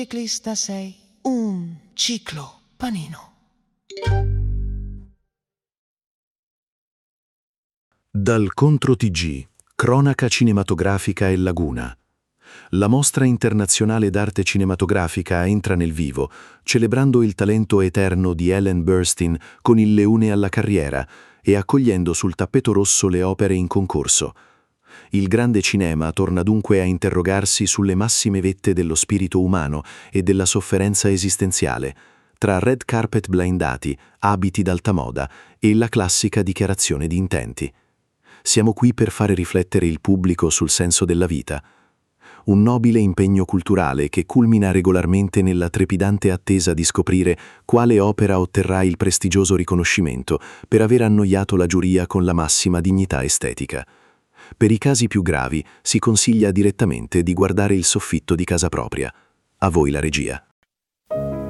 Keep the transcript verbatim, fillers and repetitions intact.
Ciclista sei un ciclo panino. Dal Contro T G, cronaca cinematografica e Laguna. La Mostra Internazionale d'Arte Cinematografica entra nel vivo, celebrando il talento eterno di Ellen Burstyn con Il leone alla carriera e accogliendo sul tappeto rosso le opere in concorso. Il grande cinema torna dunque a interrogarsi sulle massime vette dello spirito umano e della sofferenza esistenziale, tra red carpet blindati, abiti d'alta moda e la classica dichiarazione di intenti. Siamo qui per fare riflettere il pubblico sul senso della vita. Un nobile impegno culturale che culmina regolarmente nella trepidante attesa di scoprire quale opera otterrà il prestigioso riconoscimento per aver annoiato la giuria con la massima dignità estetica. Per i casi più gravi si consiglia direttamente di guardare il soffitto di casa propria. A voi la regia.